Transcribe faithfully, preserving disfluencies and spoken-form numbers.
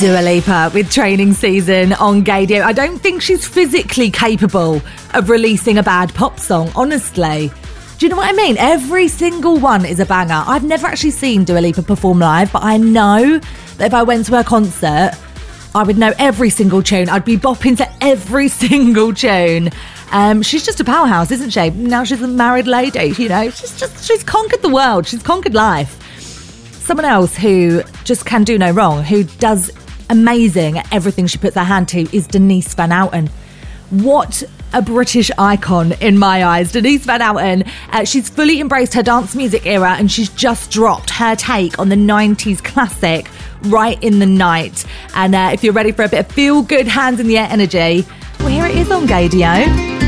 Dua Lipa with Training Season on Gaydio. I don't think she's physically capable of releasing a bad pop song, honestly. Do you know what I mean? Every single one is a banger. I've never actually seen Dua Lipa perform live, but I know that if I went to her concert, I would know every single tune. I'd be bopping to every single tune. Um, she's just a powerhouse, isn't she? Now she's a married lady, you know. She's just she's conquered the world. She's conquered life. Someone else who just can do no wrong, who does amazing at everything she puts her hand to, is Denise Van Outen. What a British icon in my eyes. Denise Van Outen, uh, she's fully embraced her dance music era, and she's just dropped her take on the nineties classic Right in the Night. And uh, if you're ready for a bit of feel-good hands in the air energy, well, here it is on Gaydio.